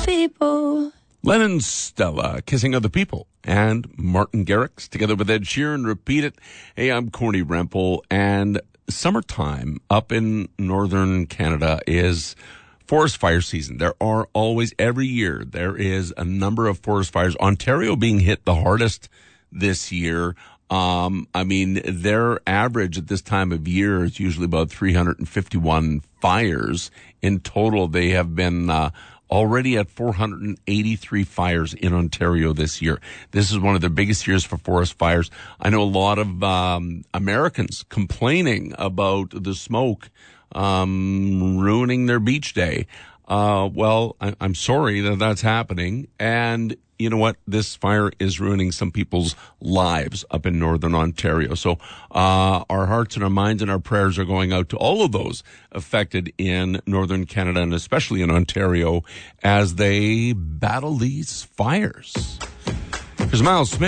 people. Lennon Stella, Kissing Other People, and Martin Garrix, together with Ed Sheeran, Repeat It. Hey, I'm Corny Rempel, and summertime up in northern Canada is forest fire season. There are always, every year, there is a number of forest fires. Ontario being hit the hardest this year. Their average at this time of year is usually about 351 fires. In total, they have been already at 483 fires in Ontario this year. This is one of the biggest years for forest fires. I know a lot of Americans complaining about the smoke ruining their beach day. I'm sorry that that's happening. And you know what? This fire is ruining some people's lives up in northern Ontario. So our hearts and our minds and our prayers are going out to all of those affected in northern Canada and especially in Ontario as they battle these fires. Here's Miles Smith.